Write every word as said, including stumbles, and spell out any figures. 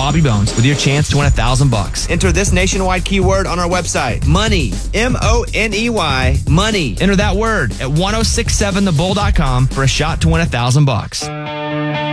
Bobby Bones with your chance to win a thousand bucks. Enter this nationwide keyword on our website. Money. M O N E Y. Money. Enter that word at ten sixty-seven the bull dot com for a shot to win a thousand bucks.